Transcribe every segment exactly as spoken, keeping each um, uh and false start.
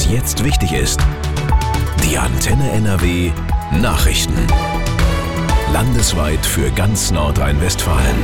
was jetzt wichtig ist. Die Antenne N R W Nachrichten. Landesweit für ganz Nordrhein-Westfalen.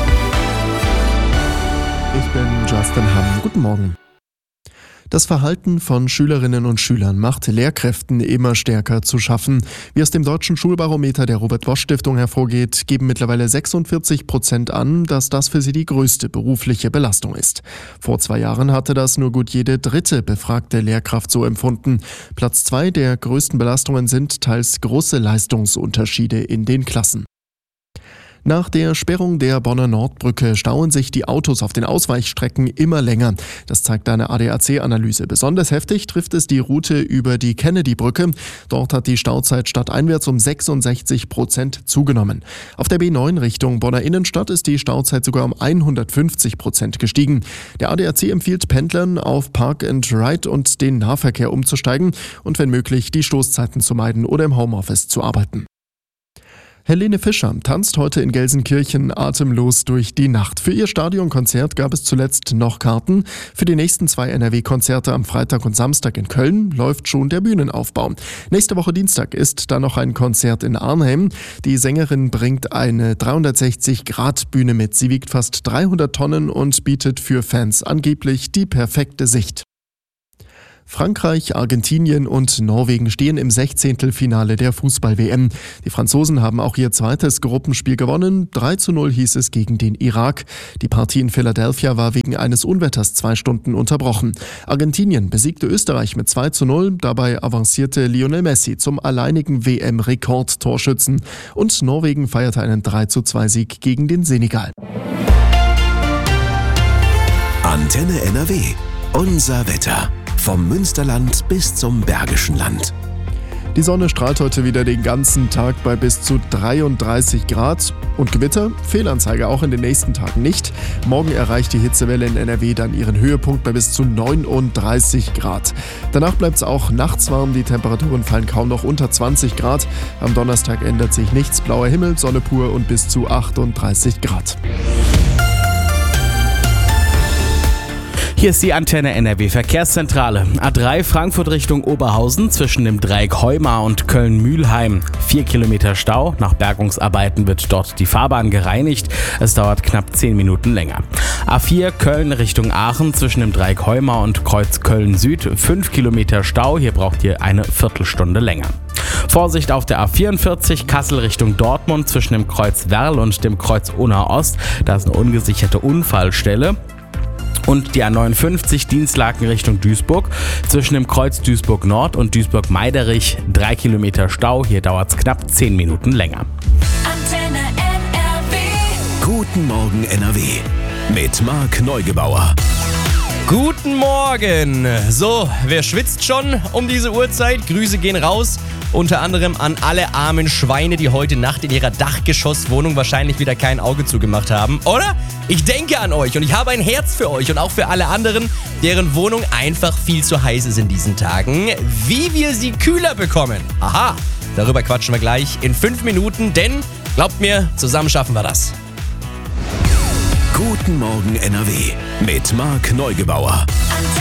Ich bin Justin Hamm. Guten Morgen. Das Verhalten von Schülerinnen und Schülern macht Lehrkräften immer stärker zu schaffen. Wie aus dem Deutschen Schulbarometer der Robert-Bosch-Stiftung hervorgeht, geben mittlerweile sechsundvierzig Prozent an, dass das für sie die größte berufliche Belastung ist. Vor zwei Jahren hatte das nur gut jede dritte befragte Lehrkraft so empfunden. Platz zwei der größten Belastungen sind teils große Leistungsunterschiede in den Klassen. Nach der Sperrung der Bonner Nordbrücke stauen sich die Autos auf den Ausweichstrecken immer länger. Das zeigt eine A D A C-Analyse. Besonders heftig trifft es die Route über die Kennedy-Brücke. Dort hat die Stauzeit stadteinwärts um sechsundsechzig Prozent zugenommen. Auf der B neun Richtung Bonner Innenstadt ist die Stauzeit sogar um hundertfünfzig Prozent gestiegen. Der A D A C empfiehlt Pendlern, auf Park and Ride und den Nahverkehr umzusteigen und wenn möglich die Stoßzeiten zu meiden oder im Homeoffice zu arbeiten. Helene Fischer tanzt heute in Gelsenkirchen atemlos durch die Nacht. Für ihr Stadionkonzert gab es zuletzt noch Karten. Für die nächsten zwei N R W-Konzerte am Freitag und Samstag in Köln läuft schon der Bühnenaufbau. Nächste Woche Dienstag ist dann noch ein Konzert in Arnhem. Die Sängerin bringt eine dreihundertsechzig Grad Bühne mit. Sie wiegt fast dreihundert Tonnen und bietet für Fans angeblich die perfekte Sicht. Frankreich, Argentinien und Norwegen stehen im Sechzehntelfinale der Fußball-W M. Die Franzosen haben auch ihr zweites Gruppenspiel gewonnen. drei zu null hieß es gegen den Irak. Die Partie in Philadelphia war wegen eines Unwetters zwei Stunden unterbrochen. Argentinien besiegte Österreich mit zwei zu null. Dabei avancierte Lionel Messi zum alleinigen W M-Rekordtorschützen. Und Norwegen feierte einen drei zu zwei Sieg gegen den Senegal. Antenne N R W. Unser Wetter. Vom Münsterland bis zum Bergischen Land. Die Sonne strahlt heute wieder den ganzen Tag bei bis zu dreiunddreißig Grad. Und Gewitter? Fehlanzeige auch in den nächsten Tagen nicht. Morgen erreicht die Hitzewelle in N R W dann ihren Höhepunkt bei bis zu neununddreißig Grad. Danach bleibt es auch nachts warm. Die Temperaturen fallen kaum noch unter zwanzig Grad. Am Donnerstag ändert sich nichts. Blauer Himmel, Sonne pur und bis zu achtunddreißig Grad. Hier ist die Antenne N R W Verkehrszentrale. A drei Frankfurt Richtung Oberhausen zwischen dem Dreieck Heumar und Köln-Mühlheim. Vier Kilometer Stau. Nach Bergungsarbeiten wird dort die Fahrbahn gereinigt. Es dauert knapp zehn Minuten länger. A vier Köln Richtung Aachen zwischen dem Dreieck Heumar und Kreuz Köln-Süd. Fünf Kilometer Stau. Hier braucht ihr eine Viertelstunde länger. Vorsicht auf der A vierundvierzig Kassel Richtung Dortmund zwischen dem Kreuz Werl und dem Kreuz Unna Ost. Da ist eine ungesicherte Unfallstelle. Und die A neunundfünfzig Dienstlaken Richtung Duisburg zwischen dem Kreuz Duisburg Nord und Duisburg Meiderich. Drei Kilometer Stau, hier dauert es knapp zehn Minuten länger. Antenne N R W. Guten Morgen N R W. Mit Marc Neugebauer. Guten Morgen! So, wer schwitzt schon um diese Uhrzeit? Grüße gehen raus, unter anderem an alle armen Schweine, die heute Nacht in ihrer Dachgeschosswohnung wahrscheinlich wieder kein Auge zugemacht haben. Oder? Ich denke an euch und ich habe ein Herz für euch und auch für alle anderen, deren Wohnung einfach viel zu heiß ist in diesen Tagen. Wie wir sie kühler bekommen? Aha, darüber quatschen wir gleich in fünf Minuten, denn, glaubt mir, zusammen schaffen wir das. Guten Morgen N R W. Mit Marc Neugebauer.